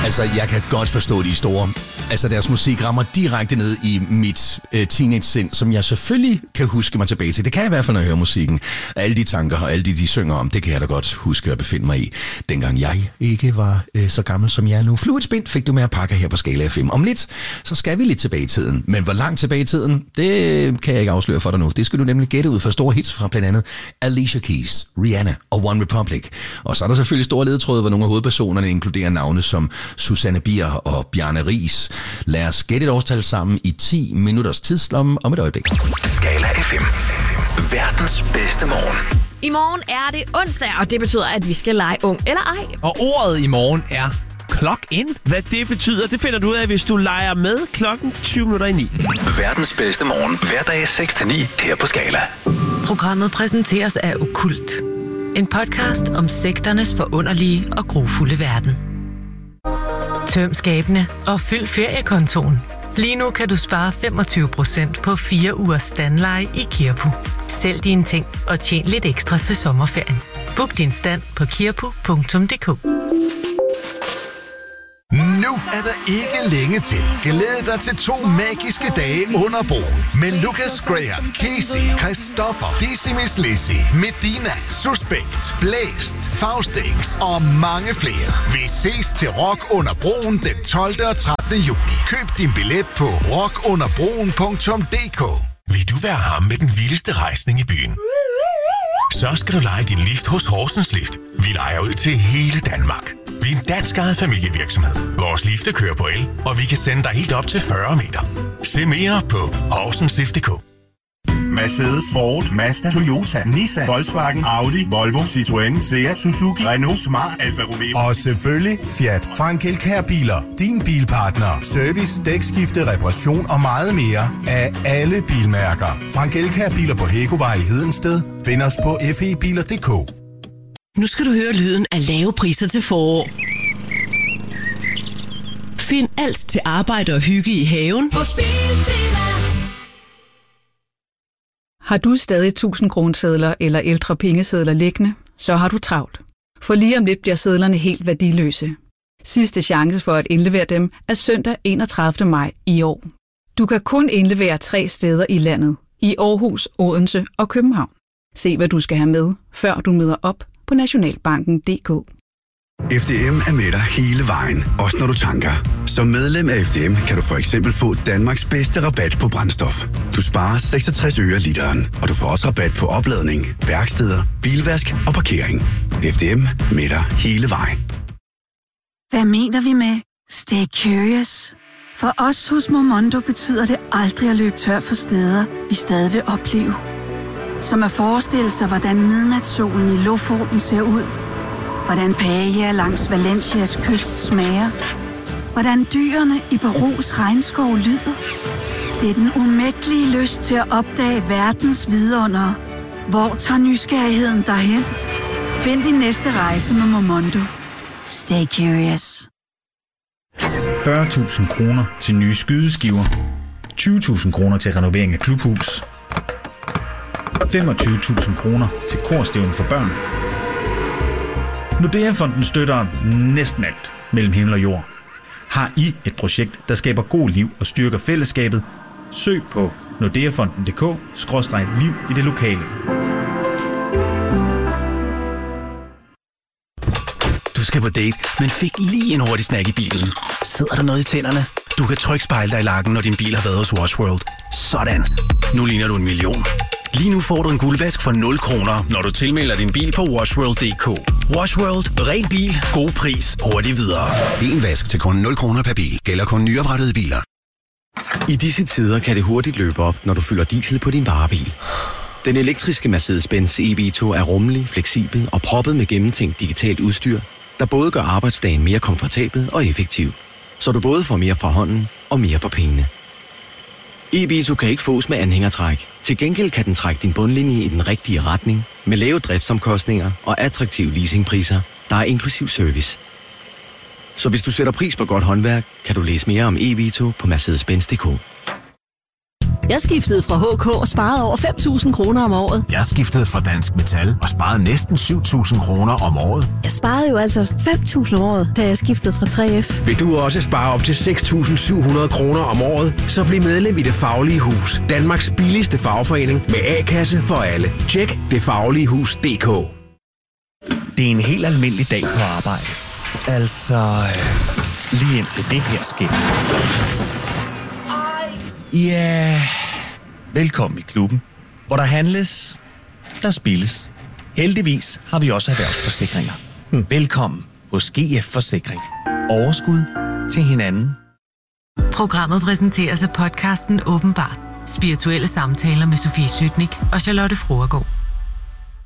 Altså, jeg kan godt forstå de store. Altså, deres musik rammer direkte ned i mit teenage-sind, som jeg selvfølgelig kan huske mig tilbage til. Det kan jeg i hvert fald, når jeg hører musikken. Alle de tanker og alle de synger om, det kan jeg da godt huske at befinde mig i. Dengang jeg ikke var så gammel, som jeg er nu. Fluet Spind fik du med at pakke her på Skala FM. Om lidt, så skal vi lidt tilbage i tiden. Men hvor langt tilbage i tiden, det kan jeg ikke afsløre for dig nu. Det skal du nemlig gætte ud fra store hits fra blandt andet Alicia Keys, Rihanna og One Republic. Og så er der selvfølgelig store ledetråde, hvor nogle af hovedpersonerne inkluderer navne som Susanne Bier og Bjarne Riis. Lad os gætte et årstal sammen i 10 minutters tidslomme om et øjeblik. Skala FM. Verdens bedste morgen. I morgen er det onsdag, og det betyder, at vi skal lege ung eller ej. Og ordet i morgen er clock in. Hvad det betyder, det finder du ud af, hvis du leger med klokken 20:09. Verdens bedste morgen. Hverdag 6-9 her på Skala. Programmet præsenteres af Okkult. En podcast om sekternes forunderlige og grufulde verden. Tøm skabene og fyld feriekontoen. Lige nu kan du spare 25% på 4 ugers standleje i Kirpu. Sælg dine ting og tjen lidt ekstra til sommerferien. Book din stand på kirpu.dk. Nu er der ikke længe til. Glæd dig til 2 magiske dage under broen. Med Lucas Graham, Casey, Christoffer, Decimus Lizzy, Medina, Suspekt, Blæst, Faustix og mange flere. Vi ses til Rock under broen den 12. og 13. juni. Køb din billet på rockunderbroen.dk. Vil du være ham med den vildeste rejsning i byen? Så skal du leje din lift hos Horsens Lift. Vi lejer ud til hele Danmark. Vi er en dansk ejet familievirksomhed. Vores lifte kører på el, og vi kan sende dig helt op til 40 meter. Se mere på horsenslift.dk. Mercedes, Ford, Mazda, Toyota, Nissan, Volkswagen, Audi, Volvo, Citroën, Seat, Suzuki, Renault, Smart, Alfa Romeo. Og selvfølgelig Fiat. Frank Elkjær Biler. Din bilpartner. Service, dækskifte, reparation og meget mere af alle bilmærker. Frank Elkjær Biler på Hækkovej i Hedensted. Find os på febiler.dk. Nu skal du høre lyden af lave priser til forår. Find alt til arbejde og hygge i haven på Biltema. Har du stadig 1000 kronesedler eller ældre pengesedler liggende, så har du travlt. For lige om lidt bliver sedlerne helt værdiløse. Sidste chance for at indlevere dem er søndag 31. maj i år. Du kan kun indlevere 3 steder i landet. I Aarhus, Odense og København. Se hvad du skal have med, før du møder op på nationalbanken.dk. FDM er med dig hele vejen, også når du tanker. Som medlem af FDM kan du for eksempel få Danmarks bedste rabat på brændstof. Du sparer 66 øre literen, og du får også rabat på opladning, værksteder, bilvask og parkering. FDM med dig hele vejen. Hvad mener vi med Stay Curious? For os hos Momondo betyder det aldrig at løbe tør for steder, vi stadig vil opleve. Som at forestille sig, hvordan midnatssolen i Lofoten ser ud. Hvordan paella langs Valencias kyst smager. Hvordan dyrene i Perus regnskov lyder. Det er den umægtelige lyst til at opdage verdens vidundere. Hvor tager nysgerrigheden derhen? Find din næste rejse med Momondo. Stay curious. 40.000 kroner til nye skydeskiver. 20.000 kroner til renovering af klubhus. 25.000 kroner til korstævne for børn. Nordea-fonden støtter næsten alt mellem himmel og jord. Har I et projekt, der skaber god liv og styrker fællesskabet? Søg på nordeafonden.dk/liv i det lokale. Du skal på date, men fik lige en hurtig snack i bilen. Sidder der noget i tænderne? Du kan trykspejle dig i lakken, når din bil har været hos Wash World. Sådan. Nu ligner du en million. Lige nu får du en guldvask for 0 kroner, når du tilmelder din bil på washworld.dk. Wash World. Ren bil. God pris. Hurtigt videre. En vask til kun 0 kroner per bil. Gælder kun nyoprettede biler. I disse tider kan det hurtigt løbe op, når du fylder diesel på din varebil. Den elektriske Mercedes-Benz EV2 er rummelig, fleksibel og proppet med gennemtænkt digitalt udstyr, der både gør arbejdsdagen mere komfortabel og effektiv, så du både får mere fra hånden og mere for pengene. EV2 kan ikke fås med anhængertræk. Til gengæld kan den trække din bundlinje i den rigtige retning, med lave driftsomkostninger og attraktive leasingpriser, der er inklusiv service. Så hvis du sætter pris på godt håndværk, kan du læse mere om EV2 på Mercedes-Benz.dk. Jeg skiftede fra HK og sparede over 5.000 kroner om året. Jeg skiftede fra Dansk Metal og sparede næsten 7.000 kroner om året. Jeg sparede jo altså 5.000 om året, da jeg skiftede fra 3F. Vil du også spare op til 6.700 kroner om året? Så bliv medlem i Det Faglige Hus. Danmarks billigste fagforening med A-kasse for alle. Tjek detfagligehus.dk. Det er en helt almindelig dag på arbejde. Altså, lige indtil det her sker. Ja, velkommen i klubben, hvor der handles, der spilles. Heldigvis har vi også erhvervsforsikringer. Velkommen hos GF Forsikring. Overskud til hinanden. Programmet præsenteres af podcasten Åbenbart. Spirituelle samtaler med Sofie Sytnik og Charlotte Fruergaard.